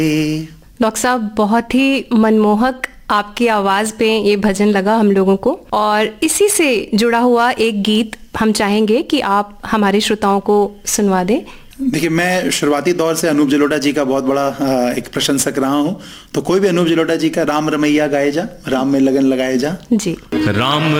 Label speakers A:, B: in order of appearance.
A: Doctor साहब, बहुत ही मनमोहक आपकी आवाज पे ये भजन लगा हम लोगों को, और इसी से जुड़ा हुआ एक गीत हम चाहेंगे कि आप हमारे श्रोताओं को सुनवा दें।
B: देखिए, मैं शुरुआती दौर से अनूप जलोटा जी का बहुत बड़ा एक प्रशंसक रहा हूँ, तो कोई भी अनूप जलोटा जी का राम रमैया गाए जा, राम में लगन लगाए जा।
A: जी,
C: राम